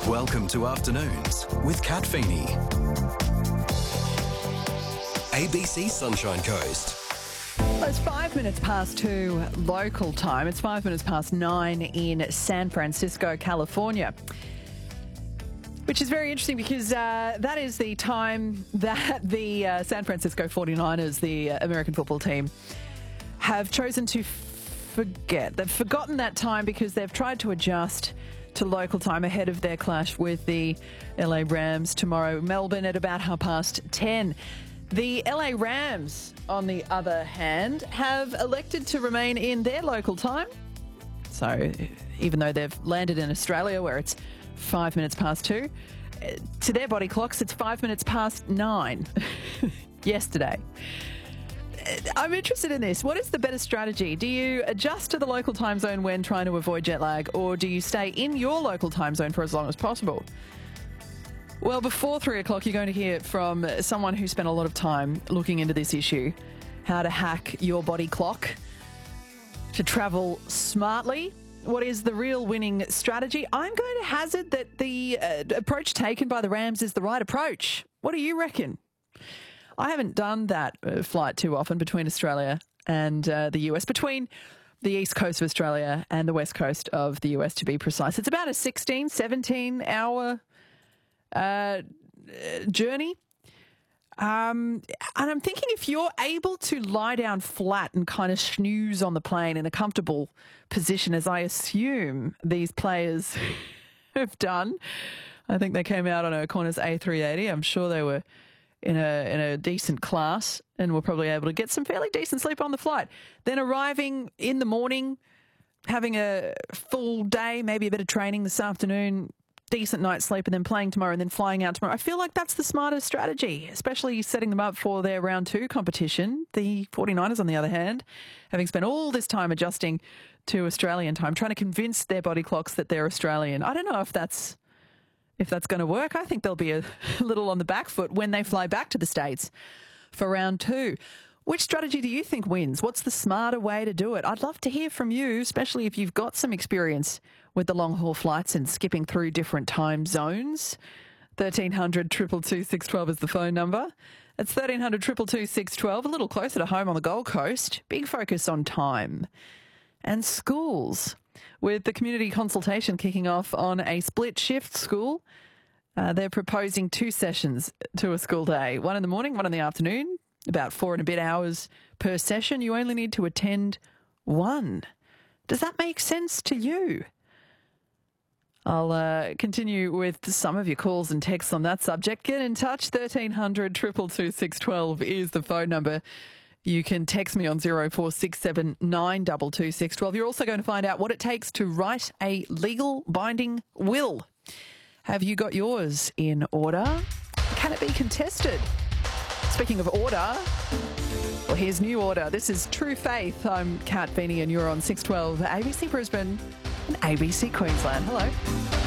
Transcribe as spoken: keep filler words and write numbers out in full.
Welcome to Afternoons with Kat Feeney. A B C Sunshine Coast. Well, it's five minutes past two local time. It's five minutes past nine in San Francisco, California. Which is very interesting because uh, that is the time that the uh, San Francisco forty-niners, the uh, American football team, have chosen to forget. They've forgotten that time because they've tried to adjust to local time ahead of their clash with the L A Rams tomorrow, Melbourne, at about half past ten. The L A Rams, on the other hand, have elected to remain in their local time. So even though they've landed in Australia where it's five minutes past two, to their body clocks it's five minutes past nine yesterday. I'm interested in this. What is the better strategy? Do you adjust to the local time zone when trying to avoid jet lag, or do you stay in your local time zone for as long as possible? Well, before three o'clock, you're going to hear from someone who spent a lot of time looking into this issue, how to hack your body clock to travel smartly. What is the real winning strategy? I'm going to hazard that the uh, approach taken by the Rams is the right approach. What do you reckon? I haven't done that uh, flight too often between Australia and uh, the U S, between the east coast of Australia and the west coast of the U S, to be precise. It's about a sixteen, seventeen hour uh, journey. Um, and I'm thinking if you're able to lie down flat and kind of snooze on the plane in a comfortable position, as I assume these players have done. I think they came out on a Qantas A three eighty. I'm sure they were in a in a decent class and were probably able to get some fairly decent sleep on the flight. Then arriving in the morning, having a full day, maybe a bit of training this afternoon, decent night's sleep, and then playing tomorrow and then flying out tomorrow. I feel like that's the smartest strategy, especially setting them up for their round two competition. The forty-niners, on the other hand, having spent all this time adjusting to Australian time, trying to convince their body clocks that they're Australian. I don't know if that's if that's going to work. I think they'll be a little on the back foot when they fly back to the States for round two. Which strategy do you think wins? What's the smarter way to do it? I'd love to hear from you, especially if you've got some experience with the long-haul flights and skipping through different time zones. thirteen hundred, two two two, six one two is the phone number. It's thirteen hundred, two two two, six one two, a little closer to home on the Gold Coast. Big focus on time. And schools, with the community consultation kicking off on a split shift school. Uh, they're proposing two sessions to a school day, one in the morning, one in the afternoon, about four and a bit hours per session. You only need to attend one. Does that make sense to you? I'll uh, continue with some of your calls and texts on that subject. Get in touch. thirteen hundred, two two two, six one two is the phone number. You can text me on zero four six seven nine two two six one two. You're also going to find out what it takes to write a legal binding will. Have you got yours in order? Can it be contested? Speaking of order, well, here's new order. This is True Faith. I'm Kat Feeney and you're on six twelve A B C Brisbane and A B C Queensland. Hello.